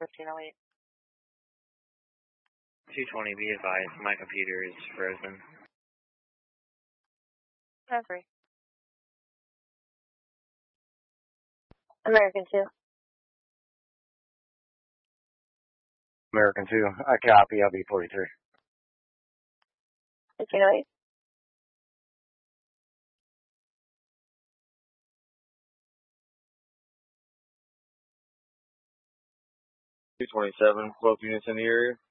1508. 220, be advised, my computer is frozen. That's free. American 2. American 2, I copy, I'll be 43. 1508. $227, both units in the area.